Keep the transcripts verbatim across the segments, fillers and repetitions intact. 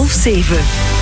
half zeven.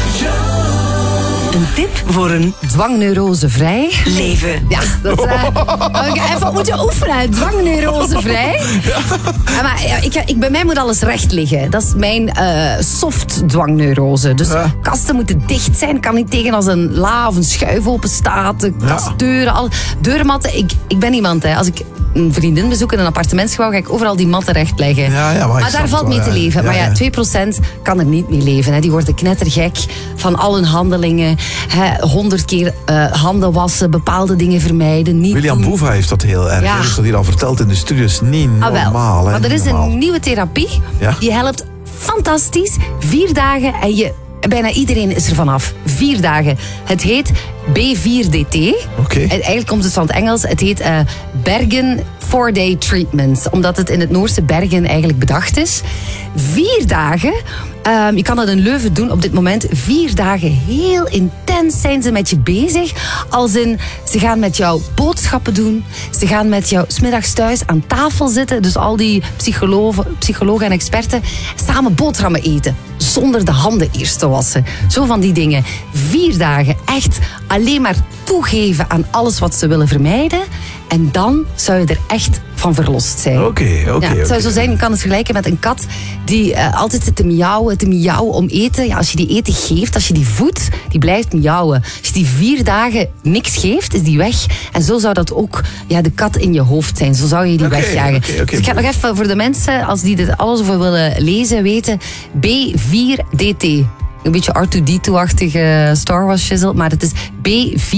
Een tip voor een Dwangneurosevrij. leven. Ja, dat uh, heb ik even moeten oefenen. Dwangneurosevrij. Ja. Maar ja, ik, ik, bij mij moet alles recht liggen. Dat is mijn uh, soft dwangneurose. Dus Ja. kasten moeten dicht zijn. Kan niet tegen als een la of een schuif open staat. De Ja. kastdeuren, al, deurmatten. Ik, ik ben iemand, hè. Als ik een vriendin bezoek in een appartementsgebouw, ga ik overal die matten recht leggen. Ja, ja, maar ik maar snap daar valt het mee wel, te ja. leven. Ja, Maar ja, ja. twee procent kan er niet mee leven. Hè. Die worden knettergek van al hun handelingen. Honderd keer uh, handen wassen, bepaalde dingen vermijden. Niet William doen. Boeva heeft dat heel erg. Ja. Hij heeft dat hier al verteld in de studio. Is niet Ah, wel. normaal. hè, Maar er is niet normaal. een nieuwe therapie. Ja. Die helpt fantastisch. Vier dagen en je, bijna iedereen is er vanaf. Vier dagen. Het heet B vier D T. Oké. En eigenlijk komt het van het Engels. Het heet uh, Bergen four-day treatment. Omdat het in het Noorse Bergen eigenlijk bedacht is. Vier dagen. Um, je kan dat in Leuven doen op dit moment. Vier dagen heel intens zijn ze met je bezig. Als in, ze gaan met jou boodschappen doen. Ze gaan met jou 's middags thuis aan tafel zitten. Dus al die psychologen, psychologen en experten samen boterhammen eten. Zonder de handen eerst te wassen. Zo van die dingen. Vier dagen echt alleen maar toegeven aan alles wat ze willen vermijden. En dan zou je er echt van verlost zijn. Oké, oké. Ja, het zou oké. zo zijn, je kan het vergelijken met een kat die uh, altijd zit te miauwen, te miauwen om eten. Ja, als je die eten geeft, als je die voedt, die blijft miauwen. Als je die vier dagen niks geeft, is die weg. En zo zou dat ook ja, de kat in je hoofd zijn. Zo zou je die Oké, wegjagen. oké, oké. Dus ik ga nog even voor de mensen, als die dit alles over willen lezen, weten. B vier D T. Een beetje R twee D twee-achtige Star Wars shizzle, maar het is B vier